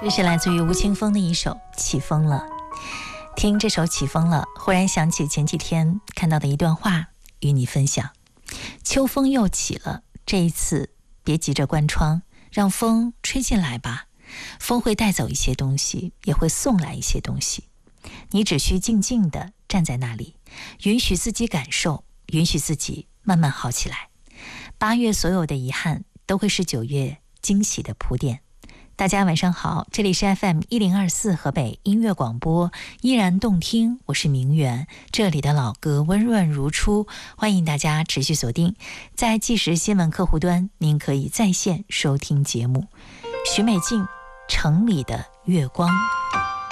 这是来自于吴青峰的一首《起风了》。听这首《起风了》，忽然想起前几天看到的一段话，与你分享。秋风又起了，这一次别急着关窗，让风吹进来吧。风会带走一些东西，也会送来一些东西。你只需静静地站在那里，允许自己感受，允许自己慢慢好起来。8月所有的遗憾，都会是9月惊喜的铺垫。大家晚上好，这里是 FM1024 河北音乐广播，依然动听，我是明媛，这里的老歌温润如初，欢迎大家持续锁定。在即时新闻客户端，您可以在线收听节目。许美静，城里的月光。